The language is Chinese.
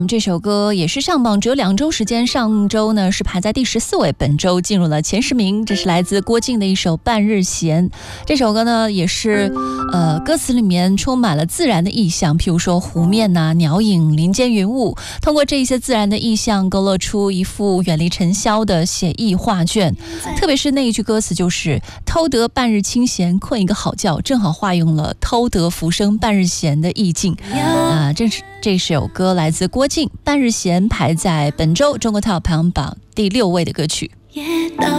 这首歌也是上榜只有2周时间，上周呢是排在第14位，本周进入了前10名。这是来自郭靖的一首《半日闲》。这首歌呢也是歌词里面充满了自然的意象，譬如说湖面呐、鸟影、林间云雾，通过这些自然的意象勾勒出一幅远离尘嚣的写意画卷。特别是那一句歌词就是偷得半日清闲，困一个好觉，正好化用了偷得浮生半日闲的意境。这首歌来自郭靖，《半日闲》排在本周中国 Top 排行榜第6位的歌曲。 也到